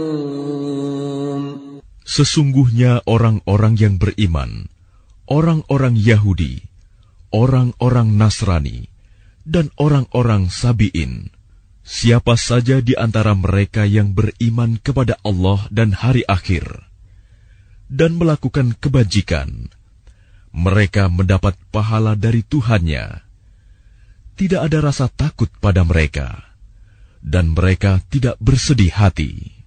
Sesungguhnya orang-orang yang beriman, orang-orang Yahudi, orang-orang Nasrani, dan orang-orang Sabi'in, siapa saja di antara mereka yang beriman kepada Allah dan hari akhir, dan melakukan kebajikan, mereka mendapat pahala dari Tuhannya. Tidak ada rasa takut pada mereka, dan mereka tidak bersedih hati.